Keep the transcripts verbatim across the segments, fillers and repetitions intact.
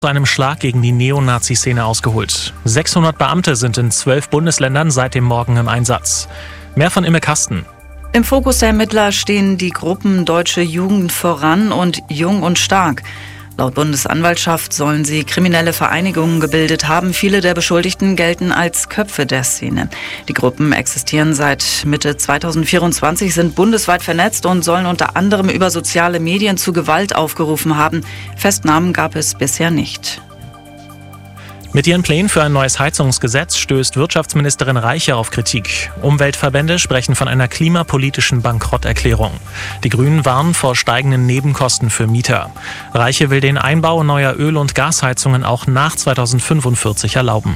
Zu einem Schlag gegen die Neonazi-Szene ausgeholt. sechshundert Beamte sind in zwölf Bundesländern seit dem Morgen im Einsatz. Mehr von Imme Kasten. Im Fokus der Ermittler stehen die Gruppen Deutsche Jugend voran und Jung und Stark. Laut Bundesanwaltschaft sollen sie kriminelle Vereinigungen gebildet haben. Viele der Beschuldigten gelten als Köpfe der Szene. Die Gruppen existieren seit Mitte zweitausendvierundzwanzig, sind bundesweit vernetzt und sollen unter anderem über soziale Medien zu Gewalt aufgerufen haben. Festnahmen gab es bisher nicht. Mit ihren Plänen für ein neues Heizungsgesetz stößt Wirtschaftsministerin Reiche auf Kritik. Umweltverbände sprechen von einer klimapolitischen Bankrotterklärung. Die Grünen warnen vor steigenden Nebenkosten für Mieter. Reiche will den Einbau neuer Öl- und Gasheizungen auch nach zweitausendfünfundvierzig erlauben.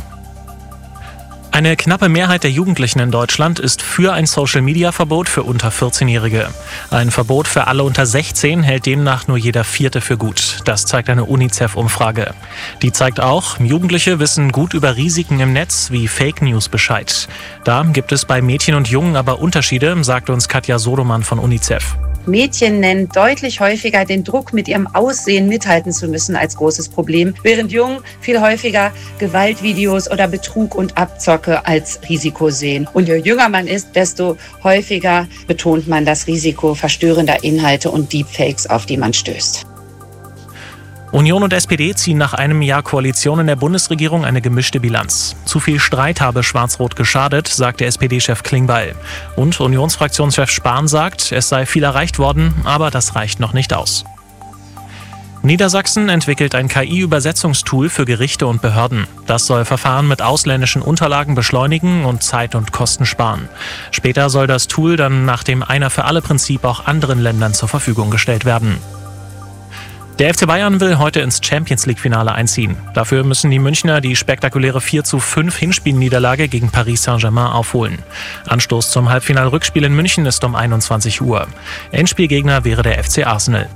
Eine knappe Mehrheit der Jugendlichen in Deutschland ist für ein Social-Media-Verbot für unter vierzehnjährige. Ein Verbot für alle unter sechzehn hält demnach nur jeder Vierte für gut. Das zeigt eine UNICEF-Umfrage. Die zeigt auch, Jugendliche wissen gut über Risiken im Netz wie Fake News Bescheid. Da gibt es bei Mädchen und Jungen aber Unterschiede, sagt uns Katja Sodomann von UNICEF. Mädchen nennen deutlich häufiger den Druck, mit ihrem Aussehen mithalten zu müssen, als großes Problem, während Jungen viel häufiger Gewaltvideos oder Betrug und Abzocke als Risiko sehen. Und je jünger man ist, desto häufiger betont man das Risiko verstörender Inhalte und Deepfakes, auf die man stößt. Union und S P D ziehen nach einem Jahr Koalition in der Bundesregierung eine gemischte Bilanz. Zu viel Streit habe Schwarz-Rot geschadet, sagt der S P D-Chef Klingbeil. Und Unionsfraktionschef Spahn sagt, es sei viel erreicht worden, aber das reicht noch nicht aus. Niedersachsen entwickelt ein K I-Übersetzungstool für Gerichte und Behörden. Das soll Verfahren mit ausländischen Unterlagen beschleunigen und Zeit und Kosten sparen. Später soll das Tool dann nach dem Einer-für-alle-Prinzip auch anderen Ländern zur Verfügung gestellt werden. Der F C Bayern will heute ins Champions-League-Finale einziehen. Dafür müssen die Münchner die spektakuläre vier zu fünf Hinspielniederlage gegen Paris Saint-Germain aufholen. Anstoß zum Halbfinal-Rückspiel in München ist um einundzwanzig Uhr. Endspielgegner wäre der F C Arsenal.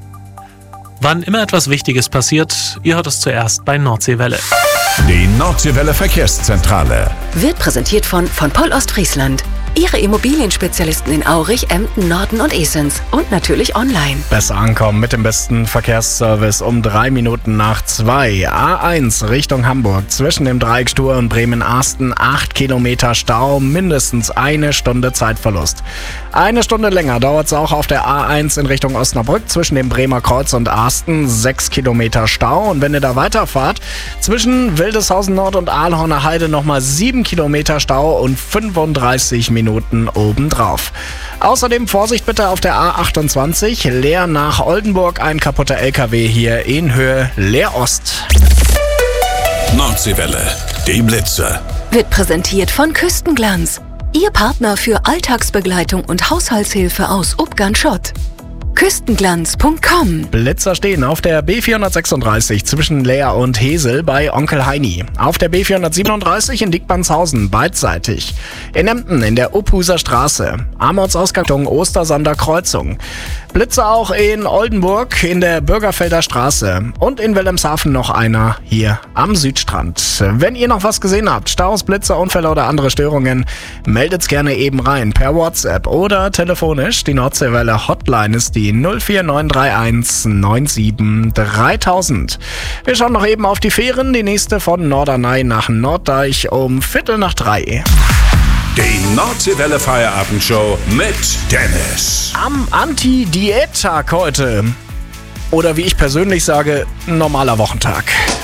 Wann immer etwas Wichtiges passiert, ihr hört es zuerst bei Nordseewelle. Die Nordseewelle Verkehrszentrale wird präsentiert von von Poll Ostfriesland. Ihre Immobilienspezialisten in Aurich, Emden, Norden und Esens und natürlich online. Besser ankommen mit dem besten Verkehrsservice um drei Minuten nach zwei. A eins Richtung Hamburg zwischen dem Dreieck Stur und Bremen-Arsten. Acht Kilometer Stau, mindestens eine Stunde Zeitverlust. Eine Stunde länger dauert es auch auf der A eins in Richtung Osnabrück zwischen dem Bremer Kreuz und Arsten. Sechs Kilometer Stau. Und wenn ihr da weiterfahrt, zwischen Wildeshausen Nord und Aalhorner Heide nochmal sieben Kilometer Stau und fünfunddreißig Minuten obendrauf. Außerdem Vorsicht bitte auf der A achtundzwanzig, Leer nach Oldenburg, ein kaputter L K W hier in Höhe Leer Ost. Nordseewelle, die Blitzer. Wird präsentiert von Küstenglanz. Ihr Partner für Alltagsbegleitung und Haushaltshilfe aus Ubgan-Schott. Küstenglanz punkt com. Blitzer stehen auf der B vierhundertsechsunddreißig zwischen Leer und Hesel bei Onkel Heini. Auf der B vierhundertsiebenunddreißig in Diekmannshausen beidseitig. In Emden in der Uphuser Straße. Amortsausgang Ostersander Kreuzung. Blitzer auch in Oldenburg in der Bürgerfelder Straße. Und in Wilhelmshaven noch einer hier am Südstrand. Wenn ihr noch was gesehen habt, Staus, Blitzer, Unfälle oder andere Störungen, meldet's gerne eben rein per WhatsApp oder telefonisch. Die Nordseewelle Hotline ist die null vier neun drei eins neun sieben dreitausend. Wir schauen noch eben auf die Fähren. Die nächste von Norderney nach Norddeich um Viertel nach drei. Die Nordseewelle Feierabendshow mit Dennis. Am Anti-Diät-Tag heute. Oder wie ich persönlich sage, normaler Wochentag.